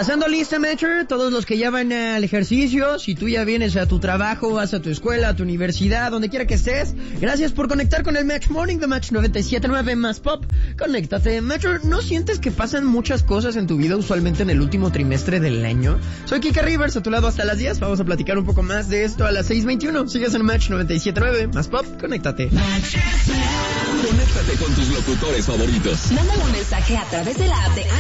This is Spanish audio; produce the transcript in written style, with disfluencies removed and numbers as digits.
Pasando lista, Matcher, todos los que ya van al ejercicio, si tú ya vienes a tu trabajo, vas a tu escuela, a tu universidad, donde quiera que estés, gracias por conectar con el Match Morning de Match 97.9 más Pop. Conéctate. Matcher, ¿no sientes que pasan muchas cosas en tu vida usualmente en el último trimestre del año? Soy Kika Rivers, a tu lado hasta las 10. Vamos a platicar un poco más de esto a las 6:21. Sigues en Match 97.9 más Pop. Conéctate. Conéctate con tus locutores favoritos. Mándale un mensaje a través de la app de